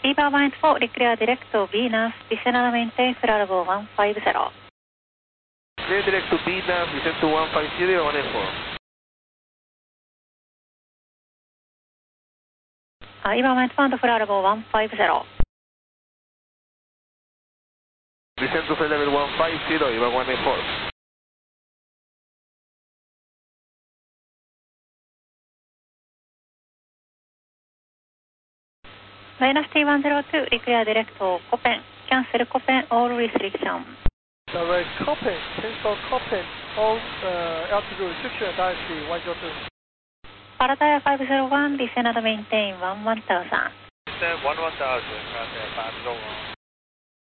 Viva Mind 4, declare direct to Venus, descend maintain Flargo 150. Clear direct to Venus, descend to 150, 184. Viva Mind 1 Flargo 150. Descend to flight level 150, Viva 184. Venus T102, declare direct to Copen, cancel Copen, all restriction. Direct Copen, cancel Copen, all altitude restriction, directly 102. Parataya 501, descend and maintain 1000. Descend 1000, Parataya 501.